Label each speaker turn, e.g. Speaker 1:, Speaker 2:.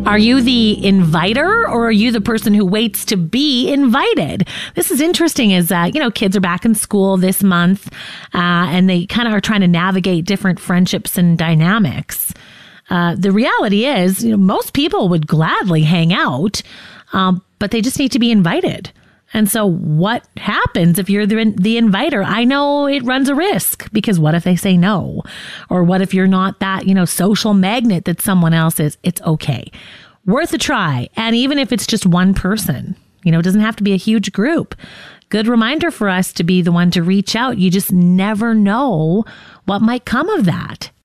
Speaker 1: Are you the inviter or are you the person who waits to be invited? This is interesting as, kids are back in school this month and they kind of are trying to navigate different friendships and dynamics. The reality is, most people would gladly hang out, but they just need to be invited. And so what happens if you're the inviter? I know it runs a risk because what if they say no? Or what if you're not that, social magnet that someone else is? It's okay. Worth a try. And even if it's just one person, it doesn't have to be a huge group. Good reminder for us to be the one to reach out. You just never know what might come of that.